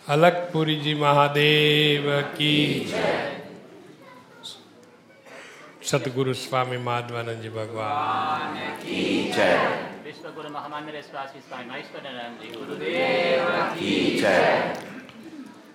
અલગપુરીજી મહાદેવ કી સદગુરુ સ્વામી માધવાનંદજી ભગવાન કી જય. વિશ્વગુરુ મહામાન્ય સ્વામી સ્વામી મહેશ્વરાનંદજી ગુરુદેવ કી જય.